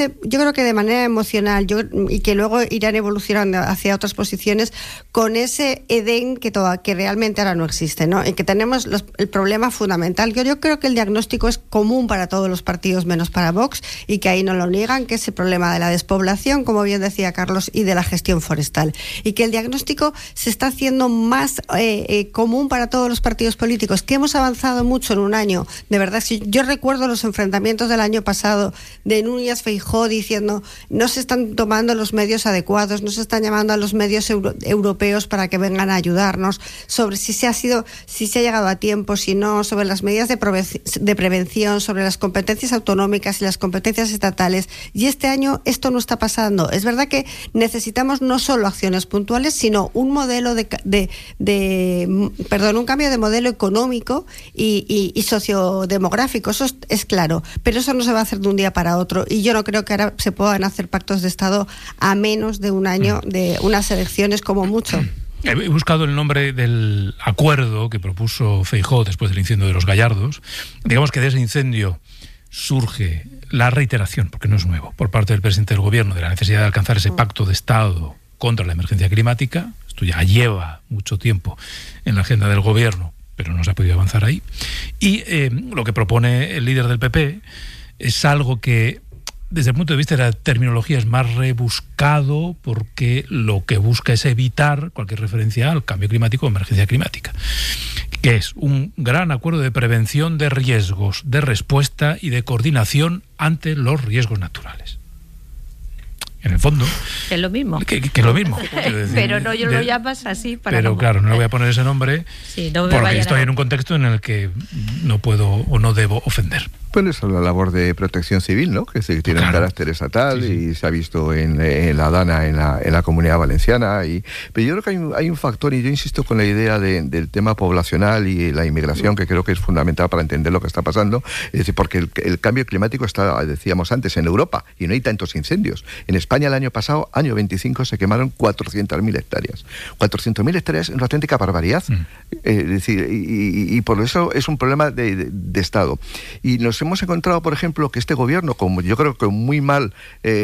yo creo que de manera emocional, y que luego irán evolucionando hacia otras posiciones, con ese Edén que realmente ahora no existe, ¿no? Y que tenemos el problema fundamental. Yo creo que el diagnóstico es común para todos los partidos, menos para Vox, y que ahí no lo niegan, que es el problema de la despoblación, como bien decía Carlos, y de la gestión forestal. Y que el diagnóstico se está haciendo más común para todos los partidos políticos, que hemos avanzado mucho en un año. De verdad, si yo recuerdo los enfrentamientos del año pasado de Núñez, Feijóo, diciendo no se están tomando los medios adecuados, no se están llamando a los medios europeos para que vengan a ayudarnos, sobre si se ha llegado a tiempo, si no, sobre las medidas de prevención, sobre las competencias autonómicas y las competencias estatales. Y este año esto no está pasando. Es verdad que necesitamos no solo acciones puntuales, sino un modelo un cambio de modelo económico y sociodemográfico. Eso es claro, pero eso no se va a hacer de un día para otro, y yo no creo que ahora se puedan hacer pactos de Estado a menos de un año de unas elecciones como mucho. He buscado el nombre del acuerdo que propuso Feijóo después del incendio de los Gallardos. Digamos que de ese incendio surge la reiteración, porque no es nuevo, por parte del presidente del Gobierno, de la necesidad de alcanzar ese pacto de Estado contra la emergencia climática. Esto ya lleva mucho tiempo en la agenda del Gobierno, pero no se ha podido avanzar ahí. Y lo que propone el líder del PP es algo que, desde el punto de vista de la terminología, es más rebuscado, porque lo que busca es evitar cualquier referencia al cambio climático o emergencia climática, que es un gran acuerdo de prevención de riesgos, de respuesta y de coordinación ante los riesgos naturales. En el fondo... Es lo mismo. Que es lo mismo. Pero no lo llamas así para... Pero claro, no le voy a poner ese nombre, sí, no porque estoy en un contexto en el que no puedo o no debo ofender. Bueno, es la labor de protección civil, ¿no? Que tiene un carácter estatal, y se ha visto en la DANA, en la Comunidad Valenciana. Pero yo creo que hay un factor, y yo insisto con la idea del tema poblacional y la inmigración, que creo que es fundamental para entender lo que está pasando. Es decir, porque el cambio climático está, decíamos antes, en Europa, y no hay tantos incendios. En España el año pasado, año 25, se quemaron 400.000 hectáreas. 400.000 hectáreas es una auténtica barbaridad. Es decir, y por eso es un problema de Estado. Y nos hemos encontrado, por ejemplo, que este gobierno, como yo creo que con muy mala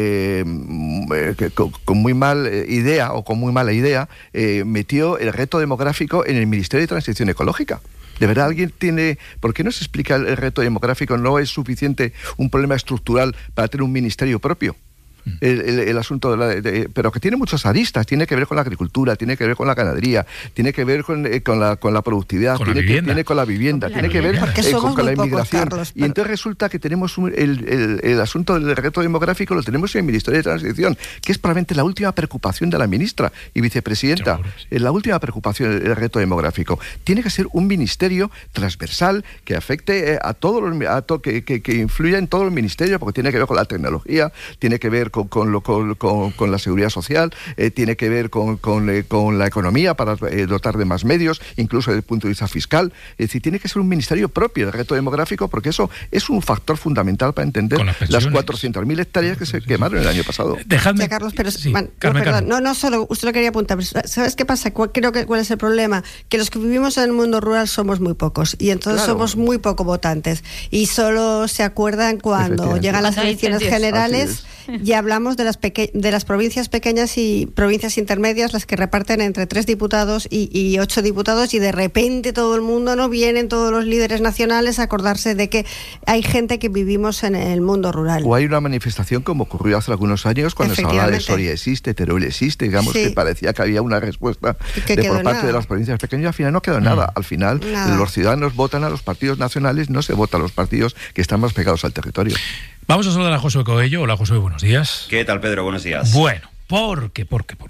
idea, metió el reto demográfico en el Ministerio de Transición Ecológica. ¿De verdad alguien tiene...? ¿Por qué no se explica el reto demográfico? ¿No es suficiente un problema estructural para tener un ministerio propio? El asunto pero que tiene muchas aristas, tiene que ver con la agricultura, tiene que ver con la ganadería, tiene que ver con la productividad, tiene con la vivienda, tiene que ver con la inmigración. Carlos, y entonces resulta que tenemos el asunto del reto demográfico, lo tenemos en el Ministerio de Transición, que es probablemente la última preocupación de la ministra y vicepresidenta. Seguro, sí. La última preocupación, el reto demográfico. Tiene que ser un ministerio transversal que afecte a todos los, que influya en todos los ministerios, porque tiene que ver con la tecnología, tiene que ver con la seguridad social, tiene que ver con la economía para dotar de más medios, incluso desde el punto de vista fiscal. Es decir, tiene que ser un ministerio propio del reto demográfico, porque eso es un factor fundamental para entender las 400.000 hectáreas que se quemaron el año pasado. Dejadme... Ya, Carlos, pero sí, perdón, no solo, usted lo quería apuntar, pero ¿sabes qué pasa? Creo que cuál es el problema, que los que vivimos en el mundo rural somos muy pocos, y entonces somos muy poco votantes, y solo se acuerdan cuando llegan las elecciones generales. Y hablamos de las provincias pequeñas y provincias intermedias, las que reparten entre 3 diputados y 8 diputados, y de repente todo el mundo, no vienen todos los líderes nacionales a acordarse de que hay gente que vivimos en el mundo rural. O hay una manifestación como ocurrió hace algunos años cuando se hablaba de Soria existe, Teruel existe, digamos, que parecía que había una respuesta por parte de las provincias pequeñas. Al final no quedó nada. Al final los ciudadanos votan a los partidos nacionales, no se vota a los partidos que están más pegados al territorio. Vamos a saludar a Josué Coello. Hola, Josué, buenos días. ¿Qué tal, Pedro? Buenos días. Bueno, porque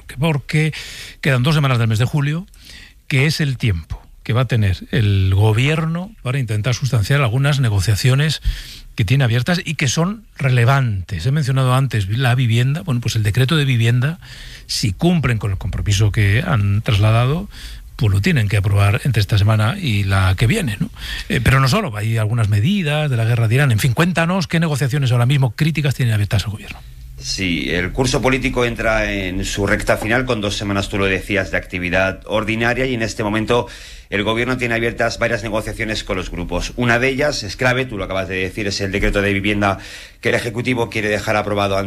quedan 2 semanas del mes de julio, que es el tiempo que va a tener el Gobierno para intentar sustanciar algunas negociaciones que tiene abiertas y que son relevantes. He mencionado antes la vivienda. Bueno, pues el decreto de vivienda, si cumplen con el compromiso que han trasladado, pues lo tienen que aprobar entre esta semana y la que viene, ¿no? Pero no solo, hay algunas medidas de la guerra de Irán. En fin, cuéntanos qué negociaciones ahora mismo críticas tienen abiertas el Gobierno. Sí, el curso político entra en su recta final con 2 semanas, tú lo decías, de actividad ordinaria, y en este momento el Gobierno tiene abiertas varias negociaciones con los grupos. Una de ellas es clave, tú lo acabas de decir, es el decreto de vivienda que el Ejecutivo quiere dejar aprobado